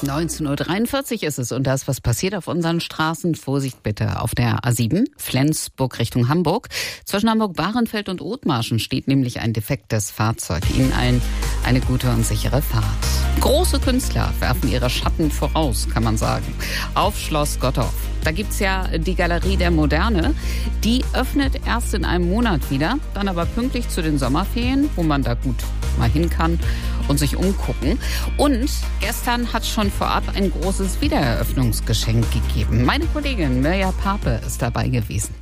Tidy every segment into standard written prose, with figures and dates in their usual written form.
19:43 ist es und das, was passiert auf unseren Straßen. Vorsicht bitte auf der A7, Flensburg Richtung Hamburg. Zwischen Hamburg-Bahrenfeld und Othmarschen steht nämlich ein defektes Fahrzeug. Ihnen allen eine gute und sichere Fahrt. Große Künstler werfen ihre Schatten voraus, kann man sagen. Auf Schloss Gottorf. Da gibt's ja die Galerie der Moderne. Die öffnet erst in einem Monat wieder, dann aber pünktlich zu den Sommerferien, wo man da gut mal hin kann und sich umgucken. Und gestern hat schon vorab ein großes Wiedereröffnungsgeschenk gegeben. Meine Kollegin Mirja Pape ist dabei gewesen.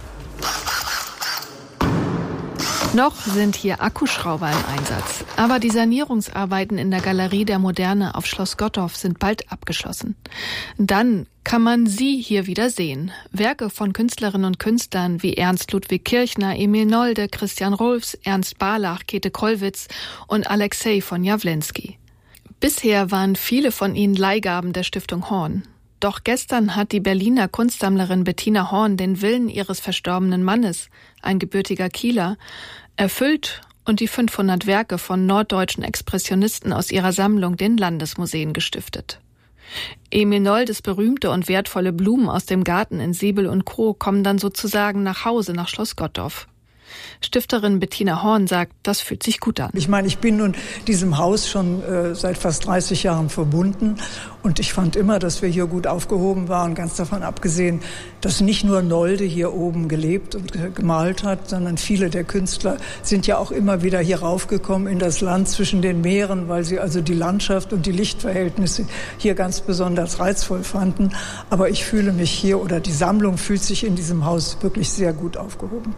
Noch sind hier Akkuschrauber im Einsatz. Aber die Sanierungsarbeiten in der Galerie der Moderne auf Schloss Gottorf sind bald abgeschlossen. Dann kann man sie hier wieder sehen. Werke von Künstlerinnen und Künstlern wie Ernst Ludwig Kirchner, Emil Nolde, Christian Rolfs, Ernst Barlach, Käthe Kollwitz und Alexei von Jawlensky. Bisher waren viele von ihnen Leihgaben der Stiftung Horn. Doch gestern hat die Berliner Kunstsammlerin Bettina Horn den Willen ihres verstorbenen Mannes, ein gebürtiger Kieler, erfüllt und die 500 Werke von norddeutschen Expressionisten aus ihrer Sammlung den Landesmuseen gestiftet. Emil Noldes berühmte und wertvolle Blumen aus dem Garten in Sebel und Co. kommen dann sozusagen nach Hause nach Schloss Gottorf. Stifterin Bettina Horn sagt, das fühlt sich gut an. Ich meine, ich bin nun diesem Haus schon seit fast 30 Jahren verbunden und ich fand immer, dass wir hier gut aufgehoben waren, ganz davon abgesehen, dass nicht nur Nolde hier oben gelebt und gemalt hat, sondern viele der Künstler sind ja auch immer wieder hier raufgekommen in das Land zwischen den Meeren, weil sie also die Landschaft und die Lichtverhältnisse hier ganz besonders reizvoll fanden. Aber ich fühle mich hier, oder die Sammlung fühlt sich in diesem Haus wirklich sehr gut aufgehoben.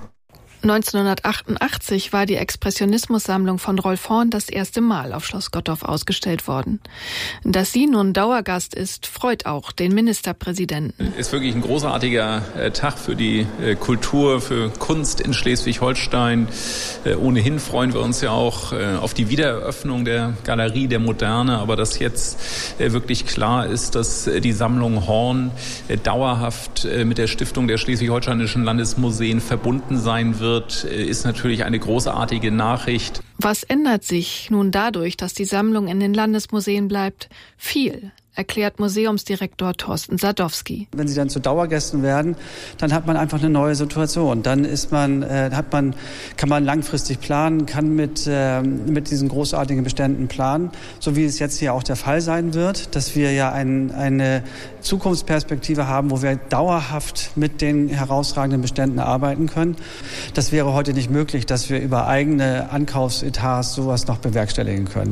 1988 war die Expressionismus-Sammlung von Rolf Horn das erste Mal auf Schloss Gottorf ausgestellt worden. Dass sie nun Dauergast ist, freut auch den Ministerpräsidenten. Ist wirklich ein großartiger Tag für die Kultur, für Kunst in Schleswig-Holstein. Ohnehin freuen wir uns ja auch auf die Wiedereröffnung der Galerie der Moderne, aber dass jetzt wirklich klar ist, dass die Sammlung Horn dauerhaft mit der Stiftung der Schleswig-Holsteinischen Landesmuseen verbunden sein wird, ist natürlich eine großartige Nachricht. Was ändert sich nun dadurch, dass die Sammlung in den Landesmuseen bleibt? Viel, erklärt Museumsdirektor Thorsten Sadowski. Wenn Sie dann zu Dauergästen werden, dann hat man einfach eine neue Situation. Dann kann man langfristig planen, kann mit diesen großartigen Beständen planen, so wie es jetzt hier auch der Fall sein wird, dass wir ja eine Zukunftsperspektive haben, wo wir dauerhaft mit den herausragenden Beständen arbeiten können. Das wäre heute nicht möglich, dass wir über eigene Ankaufsetats sowas noch bewerkstelligen können.